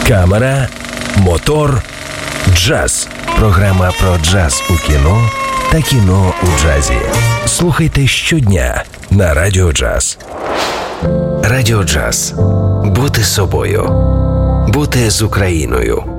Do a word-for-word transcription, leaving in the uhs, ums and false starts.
камера, мотор, джаз. Програма про джаз у кіно та кіно у джазі. Слухайте щодня на Радіо Джаз. Радіо Джаз. Бути собою. Бути з Україною.